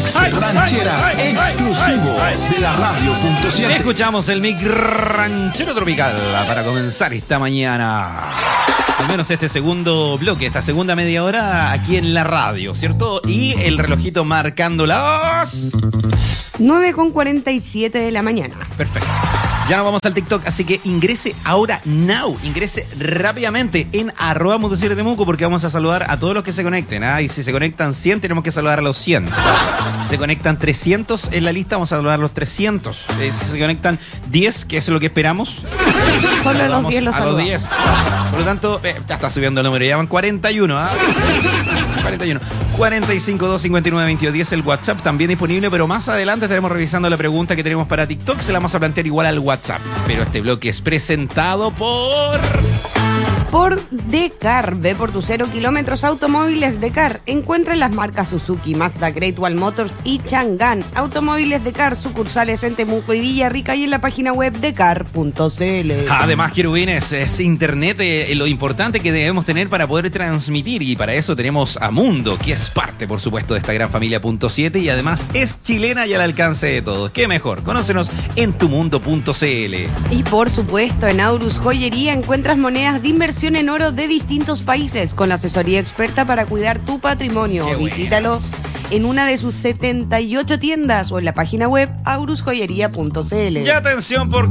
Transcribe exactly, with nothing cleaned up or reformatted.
Mix rancheras exclusivo de la radio punto siete. Escuchamos el mix ranchero tropical para comenzar esta mañana. Al menos este segundo bloque, esta segunda media hora aquí en la radio, ¿cierto? Y el relojito marcando las nueve con cuarenta y siete de la mañana. Perfecto. Ya nos vamos al TikTok, así que ingrese ahora, now, ingrese rápidamente en arroba Motosierra Temuco, porque vamos a saludar a todos los que se conecten, ¿ah? Y si se conectan cien, tenemos que saludar a los cien. Si se conectan trescientos en la lista, vamos a saludar a los trescientos. Eh, si se conectan diez, que es lo que esperamos, solo los diez los a los diez. Por lo tanto, eh, ya está subiendo el número, ya van cuarenta y uno, ¿ah? cuarenta y uno. cuarenta y cinco, doscientos cincuenta y nueve, veintidós diez, el WhatsApp también disponible, pero más adelante estaremos revisando la pregunta que tenemos para TikTok, se la vamos a plantear igual al WhatsApp. Pero este bloque es presentado por... Por Decar. Ve por tus cero kilómetros automóviles Decar. Encuentra las marcas Suzuki, Mazda, Great Wall Motors y Chang'an. Automóviles Decar, sucursales en Temuco y Villarrica y en la página web decar punto cl. Además, querubines, es internet eh, lo importante que debemos tener para poder transmitir, y para eso tenemos a Mundo, que es parte, por supuesto, de esta gran familia punto siete y además es chilena y al alcance de todos. ¿Qué mejor? Conócenos en tumundo punto cl. Y por supuesto, en Aurus Joyería encuentras monedas de inversión en oro de distintos países con asesoría experta para cuidar tu patrimonio. Qué Visítalos en una de sus setenta y ocho tiendas o en la página web aurus joyería punto cl. Y atención, porque